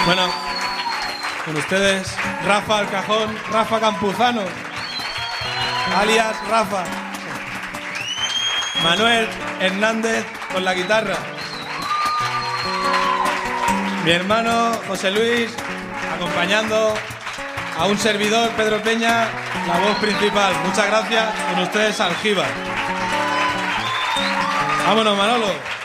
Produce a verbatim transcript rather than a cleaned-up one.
Bueno, con ustedes, Rafa al cajón, Rafa Campuzano, alias Rafa. Manuel Hernández con la guitarra. Mi hermano José Luis acompañando a un servidor, Pedro Peña, la voz principal. Muchas gracias. Con ustedes, Algíbar. Vámonos, Manolo.